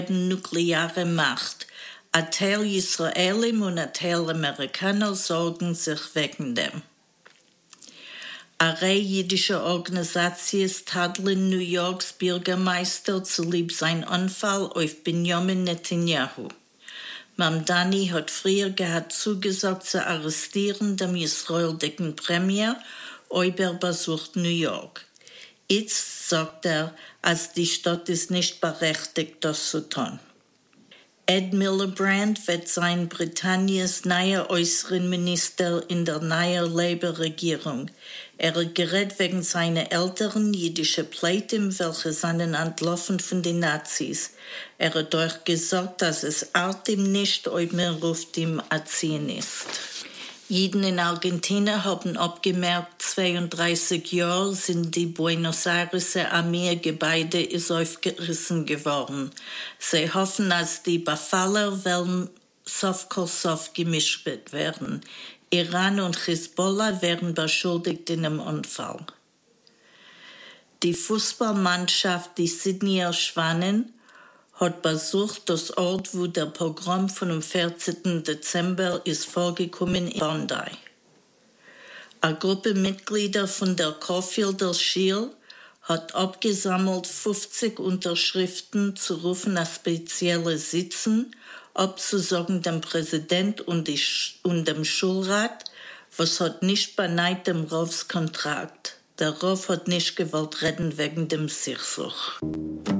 nukleare Macht. Ein Teil Israelim und ein Teil Amerikaner sorgen sich wegen dem. Eine Reihe jüdischer Organisationen tadeln New Yorks Bürgermeister zulieb sein Anfall auf Benjamin Netanyahu. Mamdani hat früher gehabt zugesagt zu arrestieren dem israelischen Premier, aber besucht New York. Jetzt sagt als die Stadt ist nicht berechtigt, das zu tun. Ed Miliband wird sein Britanniens neuer Außenminister in der neuen Labour-Regierung. Er gerät wegen seiner älteren jüdischen Pleiten, welche seinen entlaufen von den Nazis. Er hat euch gesagt, dass es ihm nicht, ob man ruft ihm erziehen ist. Jeden in Argentinien haben abgemerkt, 32 Jahre sind die Buenos Aires Armeegebäude ist aufgerissen geworden. Sie hoffen, dass die Befaller werden Sof gemischt werden. Iran und Hisbollah werden beschuldigt in dem Unfall. Die Fußballmannschaft, die Sydneyer Schwanen, hat besucht das Ort, wo der Pogrom von dem 14. Dezember ist vorgekommen in Bondi. Eine Gruppe Mitglieder von der Caulfielder Shield hat abgesammelt 50 Unterschriften zu rufen nach spezielle Sitzen, abzusagen dem Präsident und dem Schulrat, was hat nicht beneit dem Rovs Kontrakt. Der Rov hat nicht gewollt reden wegen dem Sichsuch.